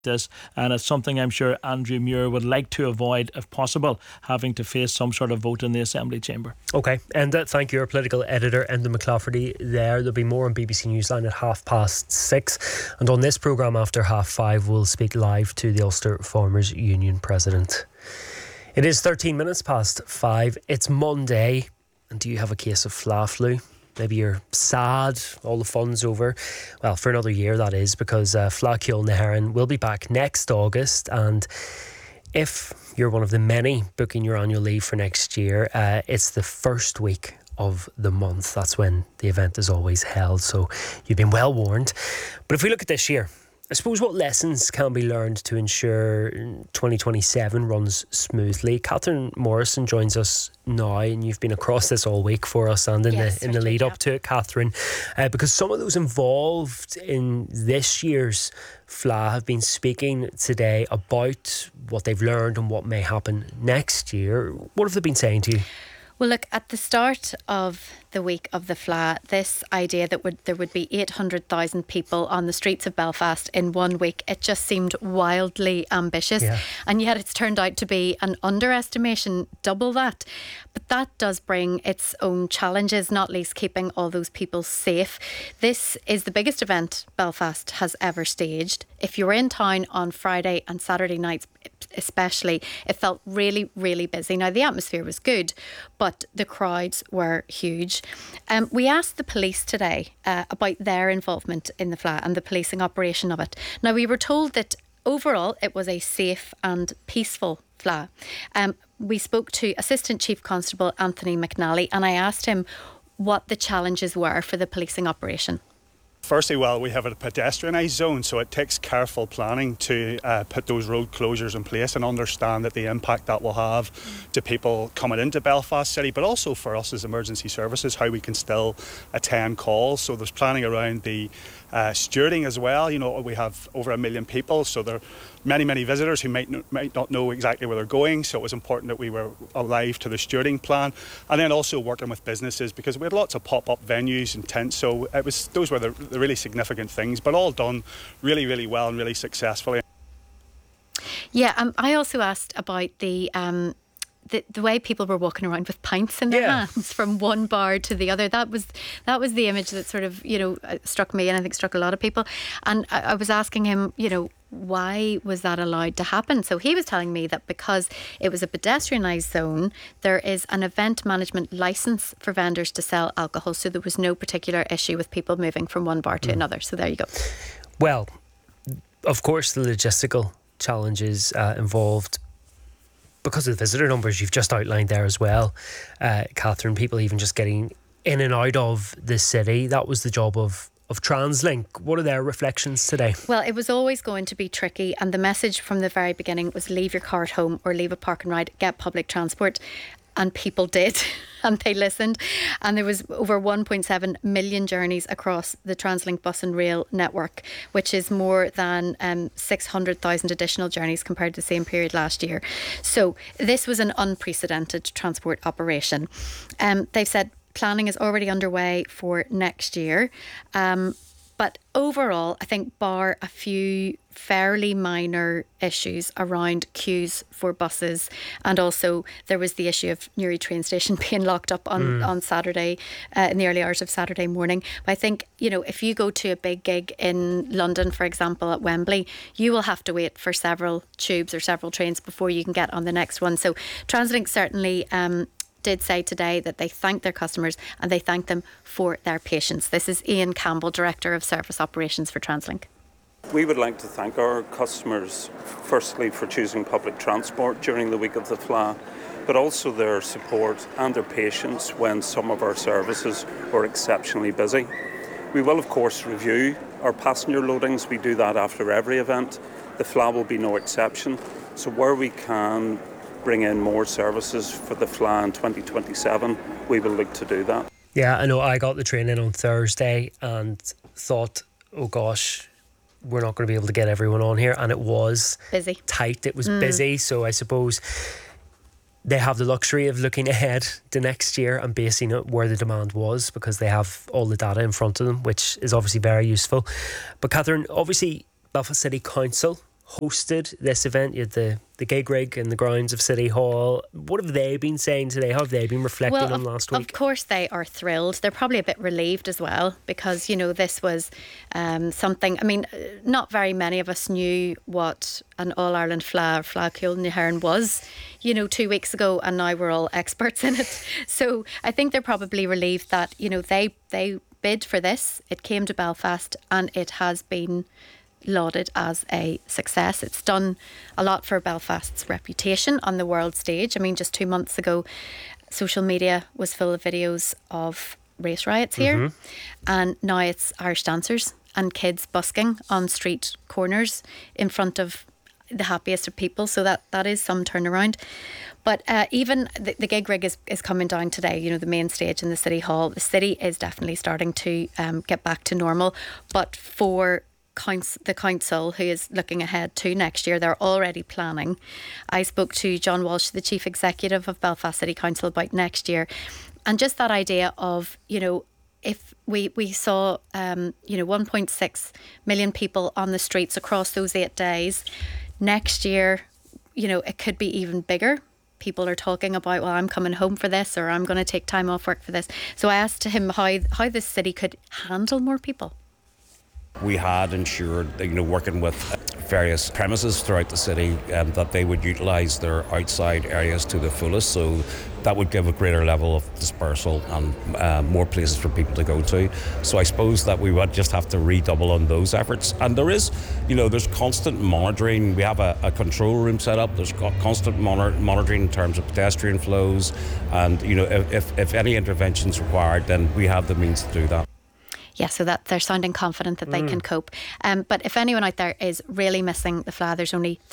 this, and it's something I'm sure Andrew Muir would like to avoid, if possible, having to face some sort of vote in the Assembly chamber. OK, and thank you, our political editor, Enda McClafferty there. There'll be more on BBC Newsline at 6:30, and on this programme after 5:30 we'll speak live to the Ulster Farmers Union President. It is 13 minutes past 5. It's Monday, and do you have a case of flu? Maybe you're sad, all the fun's over. Well, for another year, that is, because Fleadh na hÉireann will be back next August. And if you're one of the many booking your annual leave for next year, it's the first week of the month. That's when the event is always held. So you've been well warned. But if we look at this year, I suppose what lessons can be learned to ensure 2027 runs smoothly? Catherine Morrison joins us now, and you've been across this all week for us and in the lead up to it, Catherine, because some of those involved in this year's Fleadh have been speaking today about what they've learned and what may happen next year. What have they been saying to you? Well, look, at the start of the week of the Fleadh, this idea that there would be 800,000 people on the streets of Belfast in 1 week, it just seemed wildly ambitious. Yeah. And yet it's turned out to be an underestimation, double that. But that does bring its own challenges, not least keeping all those people safe. This is the biggest event Belfast has ever staged. If you were in town on Friday and Saturday nights especially, it felt really, really busy. Now, the atmosphere was good, but the crowds were huge. We asked the police today about their involvement in the Fleadh and the policing operation of it. Now, we were told that overall it was a safe and peaceful Fleadh. We spoke to Assistant Chief Constable Anthony McNally, and I asked him what the challenges were for the policing operation. Firstly, we have a pedestrianised zone, so it takes careful planning to put those road closures in place and understand that the impact that will have to people coming into Belfast City, but also for us as emergency services, how we can still attend calls. So there's planning around the stewarding as well. You know, we have over 1 million people, so there are many visitors who might not know exactly where they're going, so it was important that we were alive to the stewarding plan, and then also working with businesses, because we had lots of pop-up venues and tents, so those were the really significant things, but all done really, really well and really successfully. Yeah, I also asked about the way people were walking around with pints in their hands from one bar to the other. That was the image that sort of, struck me, and I think struck a lot of people. And I was asking him, why was that allowed to happen? So he was telling me that because it was a pedestrianised zone, there is an event management licence for vendors to sell alcohol. So there was no particular issue with people moving from one bar to another. So there you go. Well, of course, the logistical challenges involved because of the visitor numbers you've just outlined there as well, Catherine, people even just getting in and out of the city. That was the job of TransLink. What are their reflections today? Well, it was always going to be tricky, and the message from the very beginning was leave your car at home or leave a park and ride, get public transport. And people did, and they listened. And there was over 1.7 million journeys across the TransLink bus and rail network, which is more than 600,000 additional journeys compared to the same period last year. So this was an unprecedented transport operation. They've said planning is already underway for next year. But overall, I think bar a few fairly minor issues around queues for buses, and also there was the issue of Newry train station being locked up on Saturday, in the early hours of Saturday morning. But I think, if you go to a big gig in London, for example, at Wembley, you will have to wait for several tubes or several trains before you can get on the next one. So TransLink certainly did say today that they thank their customers and they thank them for their patience. This is Ian Campbell, Director of Service Operations for TransLink. We would like to thank our customers firstly for choosing public transport during the week of the Fleadh, but also their support and their patience when some of our services were exceptionally busy. We will of course review our passenger loadings. We do that after every event. The Fleadh will be no exception. So where we can bring in more services for the Fleadh in 2027, we will look to do that. Yeah, I know. I got the train in on Thursday and thought, oh gosh, we're not going to be able to get everyone on here, and it was busy, tight. It was busy, so I suppose they have the luxury of looking ahead to next year and basing it where the demand was, because they have all the data in front of them, which is obviously very useful. But Catherine, obviously Belfast City Council hosted this event. You had the gig rig in the grounds of City Hall. What have they been saying today? How have they been reflecting on last week? Of course they are thrilled. They're probably a bit relieved as well, because, you know, this was something, I mean, not very many of us knew what an All-Ireland Fleadh Cheoil na hÉireann was, you know, 2 weeks ago, and now we're all experts in it. So I think they're probably relieved that, you know, they bid for this, it came to Belfast, and it has been lauded as a success. It's done a lot for Belfast's reputation on the world stage. I mean, just 2 months ago, social media was full of videos of race riots here, and now it's Irish dancers and kids busking on street corners in front of the happiest of people. So that is some turnaround. But even the gig rig is coming down today, you know, the main stage in the City Hall. The city is definitely starting to get back to normal. But for the council, who is looking ahead to next year, they're already planning. I spoke to John Walsh, the chief executive of Belfast City Council, about next year, and just that idea of, you know, if we saw 1.6 million people on the streets across those 8 days, next year, you know, it could be even bigger. People are talking about, well, I'm coming home for this, or I'm going to take time off work for this. So I asked him how the city could handle more people. We had ensured that, you know, working with various premises throughout the city, that they would utilise their outside areas to the fullest. So that would give a greater level of dispersal and more places for people to go to. So I suppose that we would just have to redouble on those efforts. And there is, you know, there's constant monitoring. We have a control room set up. There's constant monitoring in terms of pedestrian flows. And, you know, if any intervention is required, then we have the means to do that. Yeah, so that they're sounding confident that they can cope. But if anyone out there is really missing the Fleadh, there's only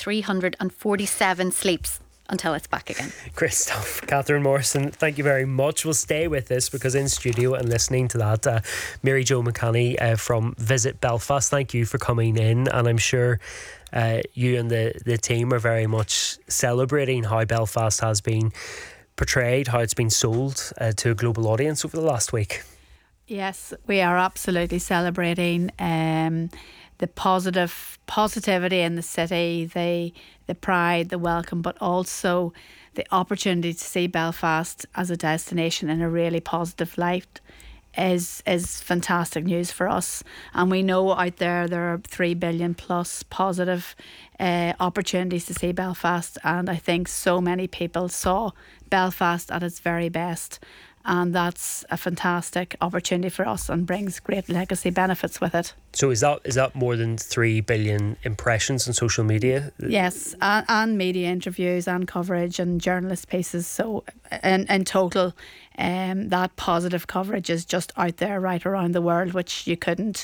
347 sleeps until it's back again. Great stuff. Catherine Morrison, thank you very much. We'll stay with this because in studio and listening to that, Mary Jo McCanny from Visit Belfast, thank you for coming in. And I'm sure you and the team are very much celebrating how Belfast has been portrayed, how it's been sold to a global audience over the last week. Yes, we are absolutely celebrating the positivity in the city, the pride, the welcome, but also the opportunity to see Belfast as a destination in a really positive light is fantastic news for us. And we know out there are 3 billion plus positive opportunities to see Belfast, and I think so many people saw Belfast at its very best. And that's a fantastic opportunity for us and brings great legacy benefits with it. So is that more than 3 billion impressions on social media? Yes, and media interviews and coverage and journalist pieces. So in total, that positive coverage is just out there right around the world, which you couldn't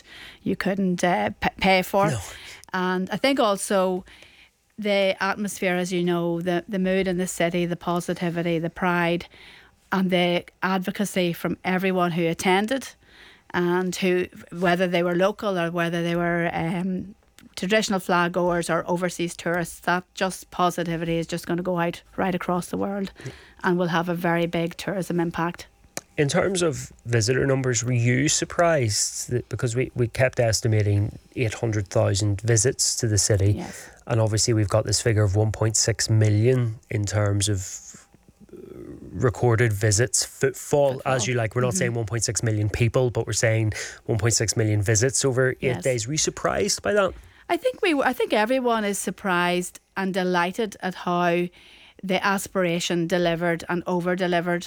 pay for. No. And I think also the atmosphere, as you know, the mood in the city, the positivity, the pride, and the advocacy from everyone who attended, and who, whether they were local or whether they were traditional flag goers or overseas tourists, that just positivity is just going to go out right across the world and will have a very big tourism impact. In terms of visitor numbers, were you surprised that, because we kept estimating 800,000 visits to the city, yes, and obviously we've got this figure of 1.6 million in terms of recorded visits, footfall, as you like. We're not saying 1.6 million people, but we're saying 1.6 million visits over 8 days. Were you surprised by that? I think everyone is surprised and delighted at how the aspiration delivered and over-delivered.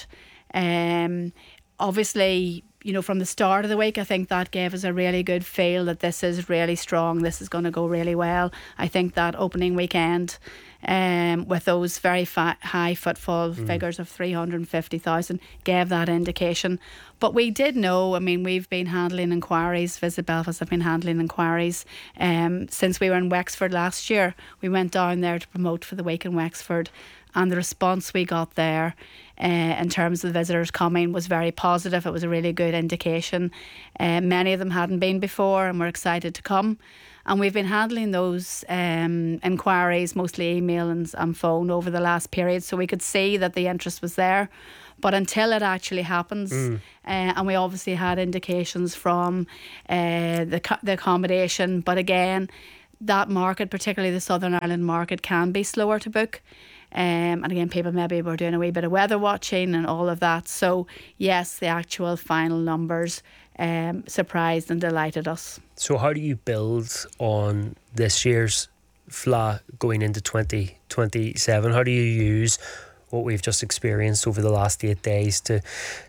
Obviously, you know, from the start of the week, I think that gave us a really good feel that this is really strong, this is going to go really well. I think that opening weekend, with those very high footfall figures of 350,000, gave that indication. But we did know, I mean, we've been handling inquiries, Visit Belfast have been handling inquiries since we were in Wexford last year. We went down there to promote for the week in Wexford, and the response we got there in terms of the visitors coming was very positive. It was a really good indication. Many of them hadn't been before and were excited to come. And we've been handling those inquiries, mostly email and phone, over the last period. So we could see that the interest was there. But until it actually happens, and we obviously had indications from the accommodation, but again, that market, particularly the Southern Ireland market, can be slower to book. And again, people maybe were doing a wee bit of weather watching and all of that. So yes, the actual final numbers surprised and delighted us. So how do you build on this year's FLA going into 2027? How do you use what we've just experienced over the last 8 days to